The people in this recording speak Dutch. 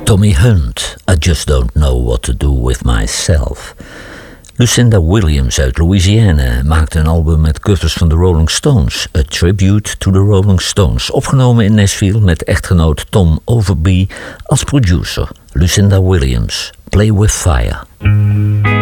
Tommy Hunt, I Just Don't Know What to Do With Myself. Lucinda Williams uit Louisiana maakte een album met covers van de Rolling Stones, A Tribute to the Rolling Stones, opgenomen in Nashville met echtgenoot Tom Overby als producer. Lucinda Williams, Play With Fire.